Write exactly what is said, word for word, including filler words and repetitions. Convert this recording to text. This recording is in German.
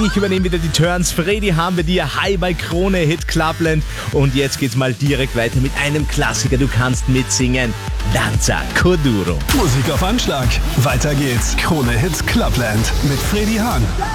ich übernehme wieder die Turns. Freddy haben wir dir. Hi bei Krone Hit Clubland. Und jetzt geht's mal direkt weiter mit einem Klassiker. Du kannst mitsingen. Danza Kuduro. Musik auf Anschlag. Weiter geht's. Krone Hit Clubland mit Freddy Hahn.